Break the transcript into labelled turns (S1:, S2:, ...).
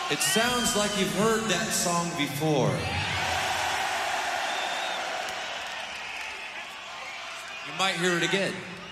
S1: It sounds like you've heard that song before. You might hear it again.